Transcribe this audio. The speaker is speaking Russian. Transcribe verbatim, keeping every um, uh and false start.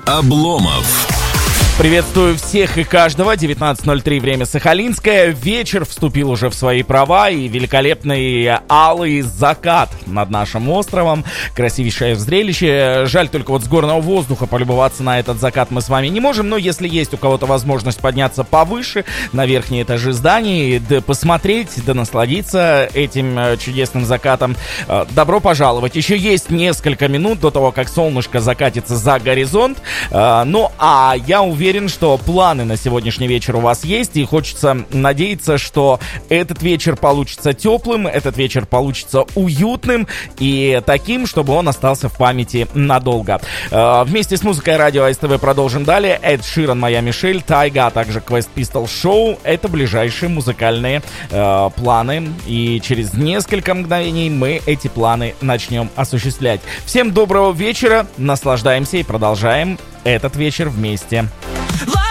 Обломов. Приветствую всех и каждого. девятнадцать ноль три, время Сахалинское. Вечер вступил уже в свои права, и великолепный алый закат над нашим островом. Красивейшее зрелище. Жаль, только вот с горного воздуха полюбоваться на этот закат мы с вами не можем. Но если есть у кого-то возможность подняться повыше, на верхние этажи зданий, да посмотреть, да насладиться этим чудесным закатом, добро пожаловать. Еще есть несколько минут до того, как солнышко закатится за горизонт. Ну, а я уверен, Уверен, что планы на сегодняшний вечер у вас есть, и хочется надеяться, что этот вечер получится теплым, этот вечер получится уютным и таким, чтобы он остался в памяти надолго. Э, вместе с музыкой радио СТВ продолжим далее. Эд Ширан, Моя Мишель, Тайга, а также Quest Pistol Show — это ближайшие музыкальные э, планы, и через несколько мгновений мы эти планы начнем осуществлять. Всем доброго вечера, наслаждаемся и продолжаем этот вечер вместе.